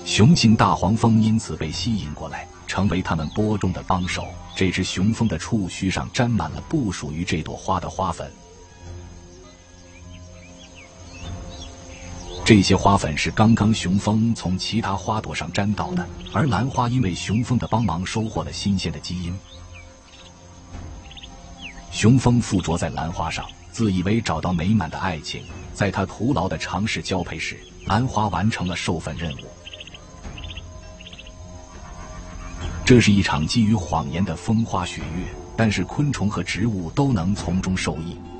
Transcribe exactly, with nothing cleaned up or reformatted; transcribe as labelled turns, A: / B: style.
A: 雄性大黄蜂因此被吸引过来，成为它们播种的帮手。这只雄蜂的触须上沾满了不属于这朵花的花粉，这些花粉是刚刚雄蜂从其他花朵上沾到的，而兰花因为雄蜂的帮忙收获了新鲜的基因。雄蜂附着在兰花上，自以为找到美满的爱情，在他徒劳地尝试交配时，兰花完成了授粉任务。这是一场基于谎言的风花雪月，但是昆虫和植物都能从中受益。